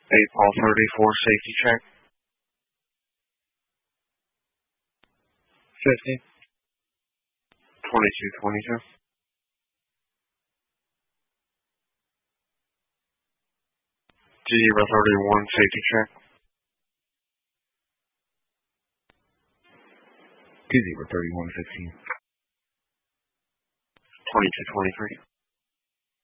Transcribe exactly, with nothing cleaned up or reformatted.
eight Paul thirty-four, safety check. fifty. twenty-two twenty-two. Zero thirty-one, safety check. Two zero thirty-one fifteen. twenty-two twenty-three.